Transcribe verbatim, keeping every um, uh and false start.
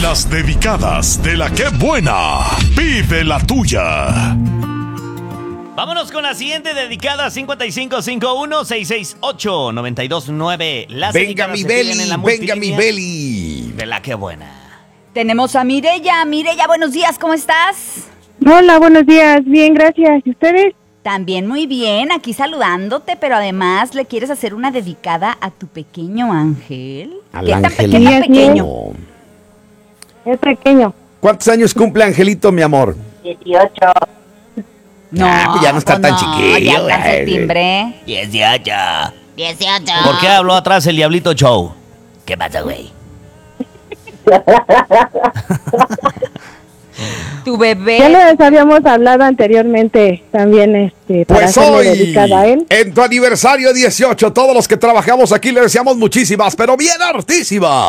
Las dedicadas de la que buena. Pide la tuya. Vámonos con la siguiente dedicada, cinco cinco cinco uno seis seis ocho nueve dos nueve. Las venga mi Beli, venga mi Beli. De la que buena. Tenemos a Mireya. Mireya, buenos días, ¿cómo estás? Hola, buenos días, bien, gracias. ¿Y ustedes? También muy bien, aquí saludándote, pero además le quieres hacer una dedicada a tu pequeño ángel. Al ¿Qué tan, ángel. pe- qué tan pequeño? Es pequeño. ¿Cuántos años cumple Angelito, mi amor? dieciocho. No, Ah, pues ya no está pues tan chiquillo, ya alcanza el güey. timbre. dieciocho. dieciocho. ¿Por qué habló atrás el Diablito Show? ¿Qué pasa, güey? Tu bebé. Ya les habíamos hablado anteriormente también este para Pues hacerle hoy, dedicada a él. en tu aniversario dieciocho, todos los que trabajamos aquí le deseamos muchísimas, pero bien hartísimas